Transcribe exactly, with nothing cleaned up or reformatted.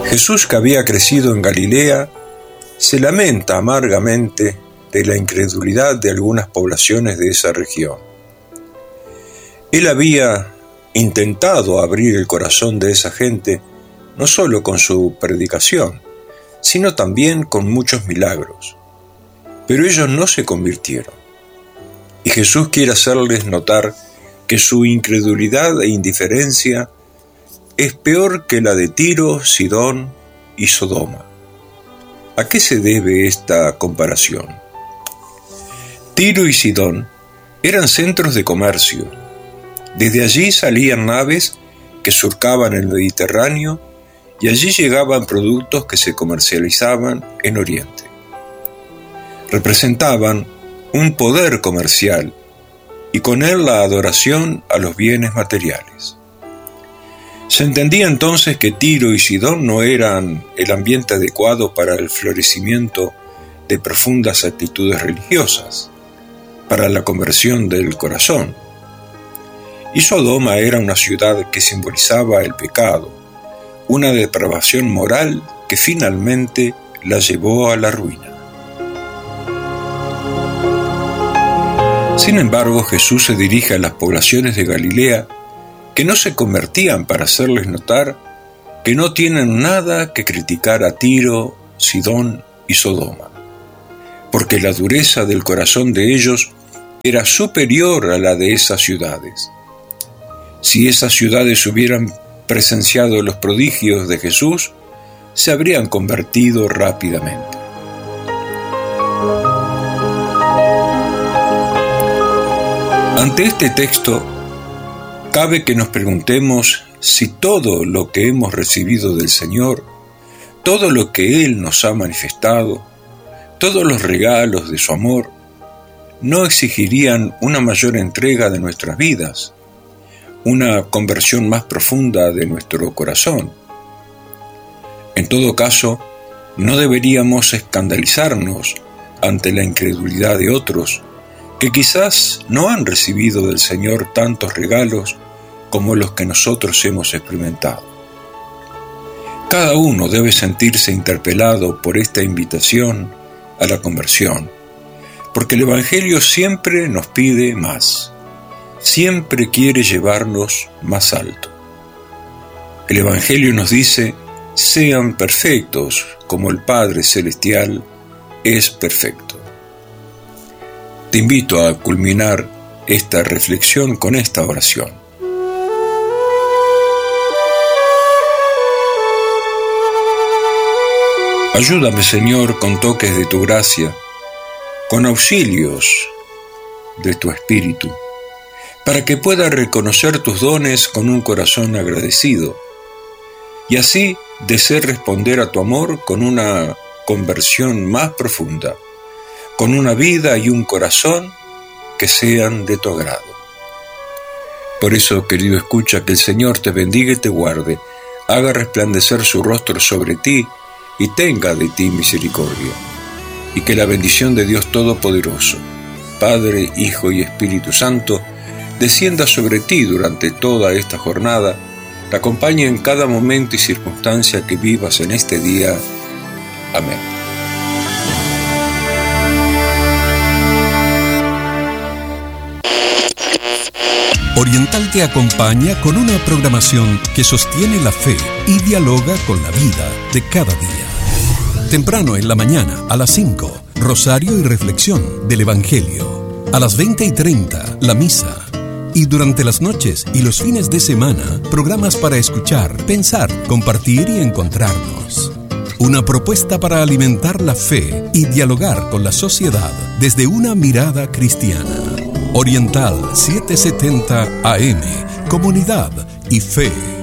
Jesús, que había crecido en Galilea, se lamenta amargamente de la incredulidad de algunas poblaciones de esa región. Él había intentado abrir el corazón de esa gente, no solo con su predicación, sino también con muchos milagros. Pero ellos no se convirtieron. Y Jesús quiere hacerles notar que su incredulidad e indiferencia es peor que la de Tiro, Sidón y Sodoma. ¿A qué se debe esta comparación? Tiro y Sidón eran centros de comercio. Desde allí salían naves que surcaban el Mediterráneo y allí llegaban productos que se comercializaban en Oriente. Representaban un poder comercial y con él la adoración a los bienes materiales. Se entendía entonces que Tiro y Sidón no eran el ambiente adecuado para el florecimiento de profundas actitudes religiosas, para la conversión del corazón. Y Sodoma era una ciudad que simbolizaba el pecado, una depravación moral que finalmente la llevó a la ruina. Sin embargo, Jesús se dirige a las poblaciones de Galilea que no se convertían para hacerles notar que no tienen nada que criticar a Tiro, Sidón y Sodoma, porque la dureza del corazón de ellos era superior a la de esas ciudades. Si esas ciudades hubieran presenciado los prodigios de Jesús, se habrían convertido rápidamente. Ante este texto, cabe que nos preguntemos si todo lo que hemos recibido del Señor, todo lo que Él nos ha manifestado, todos los regalos de su amor, no exigirían una mayor entrega de nuestras vidas, una conversión más profunda de nuestro corazón. En todo caso, no deberíamos escandalizarnos ante la incredulidad de otros que quizás no han recibido del Señor tantos regalos como los que nosotros hemos experimentado. Cada uno debe sentirse interpelado por esta invitación a la conversión, porque el Evangelio siempre nos pide más, siempre quiere llevarnos más alto. El Evangelio nos dice: sean perfectos como el Padre Celestial es perfecto. Te invito a culminar esta reflexión con esta oración. Ayúdame, Señor, con toques de tu gracia, con auxilios de tu Espíritu, para que pueda reconocer tus dones con un corazón agradecido, y así desee responder a tu amor con una conversión más profunda, con una vida y un corazón que sean de tu agrado. Por eso, querido escucha, que el Señor te bendiga y te guarde, haga resplandecer su rostro sobre ti y tenga de ti misericordia. Y que la bendición de Dios Todopoderoso, Padre, Hijo y Espíritu Santo, descienda sobre ti durante toda esta jornada, te acompañe en cada momento y circunstancia que vivas en este día. Amén. Oriental te acompaña con una programación que sostiene la fe y dialoga con la vida de cada día. Temprano en la mañana, a las cinco, rosario y reflexión del Evangelio. A las veinte y treinta, la misa. Y durante las noches y los fines de semana, programas para escuchar, pensar, compartir y encontrarnos. Una propuesta para alimentar la fe y dialogar con la sociedad desde una mirada cristiana. Oriental setecientos setenta A M, Comunidad y Fe.